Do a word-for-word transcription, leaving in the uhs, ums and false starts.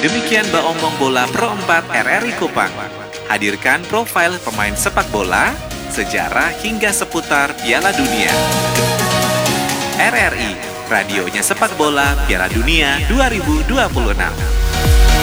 Demikian Baombong Bola Pro empat R R I Kupang. Hadirkan profil pemain sepak bola, sejarah hingga seputar Piala Dunia. R R I, radionya sepak bola Piala Dunia dua ribu dua puluh enam.